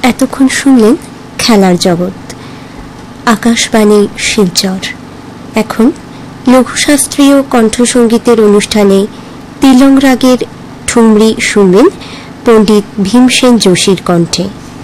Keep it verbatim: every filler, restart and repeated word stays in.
এতক্ষণ শুনলেন খেলার জগৎ, আকাশবাণী শিলচর। এখন লঘুশাস্ত্রীয় কণ্ঠসঙ্গীতের অনুষ্ঠানে তিলং রাগের ঠুমরি শুনবেন পণ্ডিত ভীমসেন যোশীর কণ্ঠে।